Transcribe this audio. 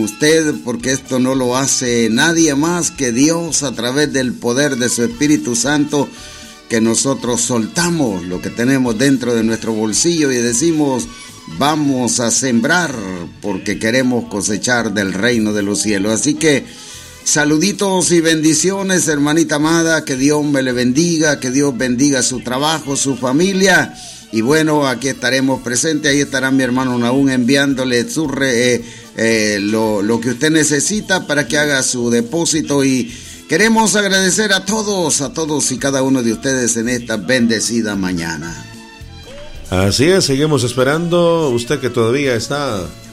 usted, porque esto no lo hace nadie más que Dios a través del poder de su Espíritu Santo, que nosotros soltamos lo que tenemos dentro de nuestro bolsillo y decimos: vamos a sembrar porque queremos cosechar del reino de los cielos. Así que saluditos y bendiciones, hermanita amada, que Dios me le bendiga, que Dios bendiga su trabajo, su familia. Y bueno, aquí estaremos presentes, ahí estará mi hermano Nahum enviándole lo que usted necesita para que haga su depósito. Y queremos agradecer a todos y cada uno de ustedes en esta bendecida mañana. Así es, seguimos esperando. Usted que todavía está